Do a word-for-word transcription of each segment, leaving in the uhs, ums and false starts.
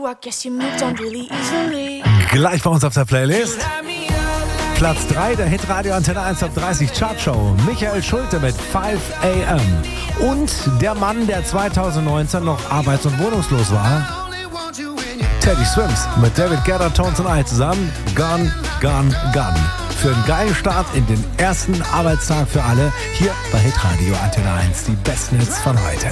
I guess you moved on really easily. Gleich bei uns auf der Playlist. Platz drei der Hitradio Antenne eins Top dreißig Chartshow. Michael Schulte mit five a.m. Und der Mann, der zwanzig neunzehn noch arbeits- und wohnungslos war, Teddy Swims mit David Guetta, Tones and I zusammen. Gone, Gone, Gone. Für einen geilen Start in den ersten Arbeitstag für alle. Hier bei Hitradio Antenne eins. Die besten Hits von heute.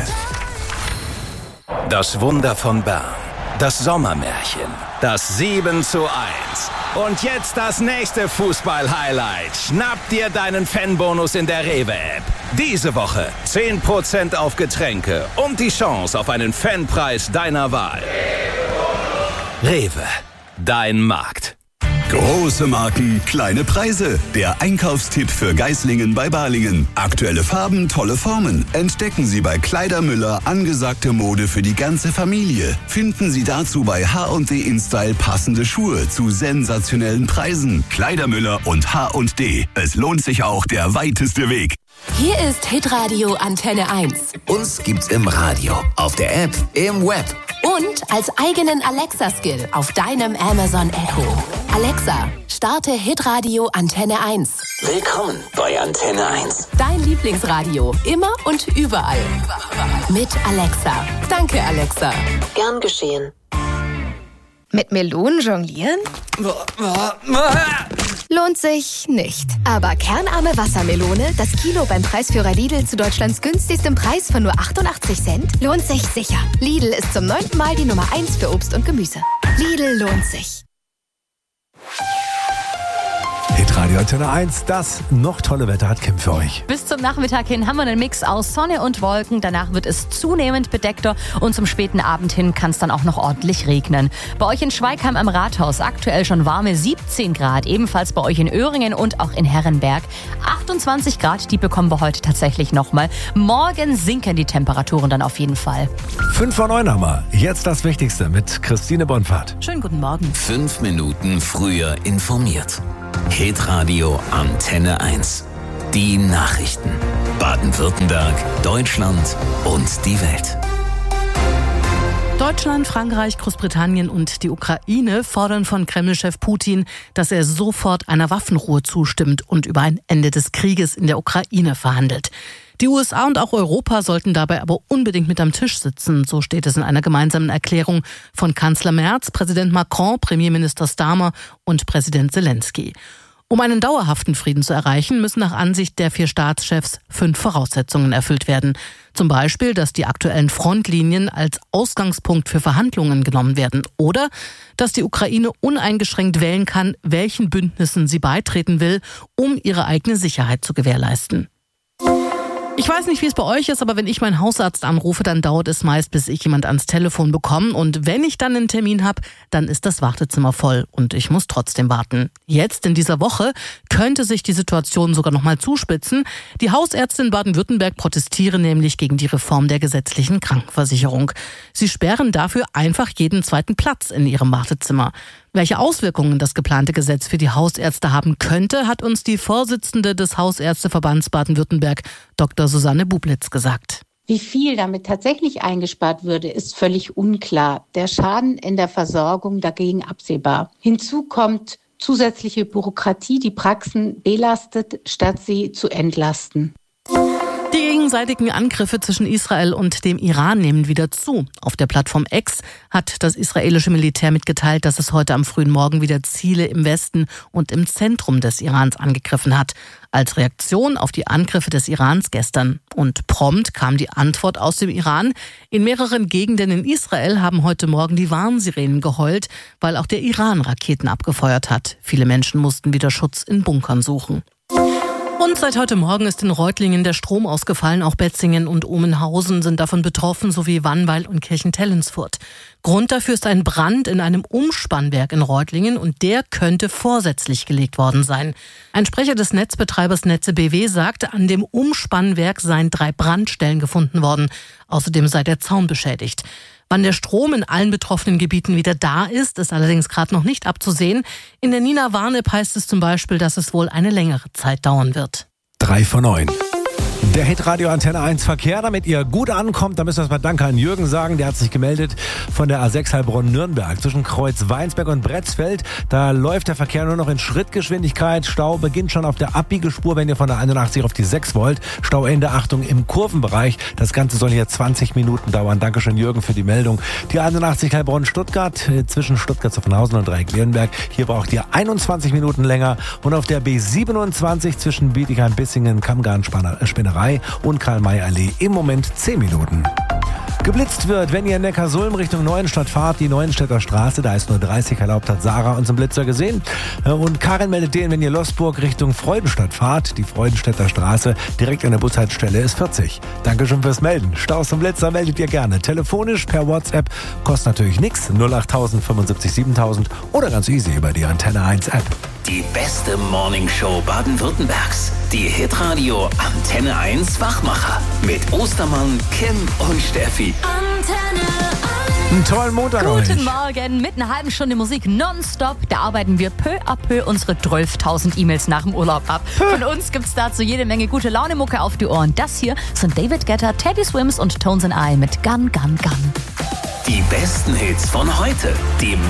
Das Wunder von Bern. Das Sommermärchen. Das sieben zu eins. Und jetzt das nächste Fußball-Highlight. Schnapp dir deinen Fanbonus in der Rewe-App. Diese Woche zehn Prozent auf Getränke und die Chance auf einen Fanpreis deiner Wahl. Rewe, dein Markt. Große Marken, kleine Preise. Der Einkaufstipp für Geislingen bei Balingen. Aktuelle Farben, tolle Formen. Entdecken Sie bei Kleidermüller angesagte Mode für die ganze Familie. Finden Sie dazu bei H und D InStyle passende Schuhe zu sensationellen Preisen. Kleidermüller und H und D. Es lohnt sich auch der weiteste Weg. Hier ist Hitradio Antenne eins. Uns gibt's im Radio, auf der App, im Web. Und als eigenen Alexa-Skill auf deinem Amazon Echo. Alexa, starte Hitradio Antenne eins. Willkommen bei Antenne eins. Dein Lieblingsradio, immer und überall. Mit Alexa. Danke, Alexa. Gern geschehen. Mit Melonen jonglieren? Lohnt sich nicht. Aber kernarme Wassermelone, das Kilo beim Preisführer Lidl zu Deutschlands günstigstem Preis von nur achtundachtzig Cent, lohnt sich sicher. Lidl ist zum neunten Mal die Nummer eins für Obst und Gemüse. Lidl lohnt sich. Hitradio Antenne eins, das noch tolle Wetter hat Kim für euch. Bis zum Nachmittag hin haben wir einen Mix aus Sonne und Wolken. Danach wird es zunehmend bedeckter und zum späten Abend hin kann es dann auch noch ordentlich regnen. Bei euch in Schweigheim am Rathaus aktuell schon warme siebzehn Grad. Ebenfalls bei euch in Öhringen und auch in Herrenberg. achtundzwanzig Grad, die bekommen wir heute tatsächlich nochmal. Morgen sinken die Temperaturen dann auf jeden Fall. fünf vor neun haben wir. Jetzt das Wichtigste mit Christine Bonfahrt. Schönen guten Morgen. Fünf Minuten früher informiert. Hitradio Antenne eins. Die Nachrichten. Baden-Württemberg, Deutschland und die Welt. Deutschland, Frankreich, Großbritannien und die Ukraine fordern von Kreml-Chef Putin, dass er sofort einer Waffenruhe zustimmt und über ein Ende des Krieges in der Ukraine verhandelt. Die U S A und auch Europa sollten dabei aber unbedingt mit am Tisch sitzen, so steht es in einer gemeinsamen Erklärung von Kanzler Merz, Präsident Macron, Premierminister Starmer und Präsident Zelensky. Um einen dauerhaften Frieden zu erreichen, müssen nach Ansicht der vier Staatschefs fünf Voraussetzungen erfüllt werden. Zum Beispiel, dass die aktuellen Frontlinien als Ausgangspunkt für Verhandlungen genommen werden oder dass die Ukraine uneingeschränkt wählen kann, welchen Bündnissen sie beitreten will, um ihre eigene Sicherheit zu gewährleisten. Ich weiß nicht, wie es bei euch ist, aber wenn ich meinen Hausarzt anrufe, dann dauert es meist, bis ich jemand ans Telefon bekomme. Und wenn ich dann einen Termin habe, dann ist das Wartezimmer voll und ich muss trotzdem warten. Jetzt in dieser Woche könnte sich die Situation sogar noch mal zuspitzen. Die Hausärzte in Baden-Württemberg protestieren nämlich gegen die Reform der gesetzlichen Krankenversicherung. Sie sperren dafür einfach jeden zweiten Platz in ihrem Wartezimmer. Welche Auswirkungen das geplante Gesetz für die Hausärzte haben könnte, hat uns die Vorsitzende des Hausärzteverbands Baden-Württemberg, Doktor Susanne Bublitz, gesagt. Wie viel damit tatsächlich eingespart würde, ist völlig unklar. Der Schaden in der Versorgung dagegen absehbar. Hinzu kommt zusätzliche Bürokratie, die Praxen belastet, statt sie zu entlasten. Die gegenseitigen Angriffe zwischen Israel und dem Iran nehmen wieder zu. Auf der Plattform X hat das israelische Militär mitgeteilt, dass es heute am frühen Morgen wieder Ziele im Westen und im Zentrum des Irans angegriffen hat. Als Reaktion auf die Angriffe des Irans gestern. Und prompt kam die Antwort aus dem Iran. In mehreren Gegenden in Israel haben heute Morgen die Warnsirenen geheult, weil auch der Iran Raketen abgefeuert hat. Viele Menschen mussten wieder Schutz in Bunkern suchen. Und seit heute Morgen ist in Reutlingen der Strom ausgefallen. Auch Betzingen und Omenhausen sind davon betroffen, sowie Wannweil und Kirchentellensfurt. Grund dafür ist ein Brand in einem Umspannwerk in Reutlingen und der könnte vorsätzlich gelegt worden sein. Ein Sprecher des Netzbetreibers Netze B W sagte, an dem Umspannwerk seien drei Brandstellen gefunden worden. Außerdem sei der Zaun beschädigt. Wann der Strom in allen betroffenen Gebieten wieder da ist, ist allerdings gerade noch nicht abzusehen. In der Nina Warn-App heißt es zum Beispiel, dass es wohl eine längere Zeit dauern wird. Drei von neun. Der Hitradio Antenne eins Verkehr, damit ihr gut ankommt, da müssen wir erstmal Danke an Jürgen sagen, der hat sich gemeldet von der A sechs Heilbronn-Nürnberg zwischen Kreuz Weinsberg und Bretzfeld. Da läuft der Verkehr nur noch in Schrittgeschwindigkeit. Stau beginnt schon auf der Abbiegespur, wenn ihr von der einundachtzig auf die sechs wollt. Stauende, Achtung, im Kurvenbereich. Das Ganze soll hier zwanzig Minuten dauern. Dankeschön Jürgen für die Meldung. Die einundachtzig Heilbronn-Stuttgart zwischen Stuttgart-Zuffenhausen und Dreieck-Leonberg. Hier braucht ihr einundzwanzig Minuten länger. Und auf der B siebenundzwanzig zwischen Bietigheim-Bissingen, Kammgarn-Spinnerei und Karl-May-Allee im Moment zehn Minuten. Geblitzt wird, wenn ihr Neckarsulm Richtung Neuenstadt fahrt, die Neuenstädter Straße, da ist nur dreißig erlaubt, hat Sarah unseren Blitzer gesehen. Und Karin meldet den, wenn ihr Losburg Richtung Freudenstadt fahrt, die Freudenstädter Straße, direkt an der Bushaltestelle ist vierzig. Dankeschön fürs Melden. Staus zum Blitzer meldet ihr gerne. Telefonisch per WhatsApp, kostet natürlich nichts, null acht null null fünfundsiebzig siebentausend oder ganz easy über die Antenne eins App. Die beste Morningshow Baden-Württembergs. Die Hitradio Antenne eins Wachmacher. Mit Ostermann, Kim und Steffi. Antenne eins. Einen tollen Montag euch. Guten Morgen. Mit einer halben Stunde Musik nonstop. Da arbeiten wir peu à peu unsere zwölftausend E-Mails nach dem Urlaub ab. Von uns gibt's dazu jede Menge gute Laune-Mucke auf die Ohren. Das hier sind David Guetta, Teddy Swims und Tones and I mit Gun, Gun, Gun. Die besten Hits von heute. Die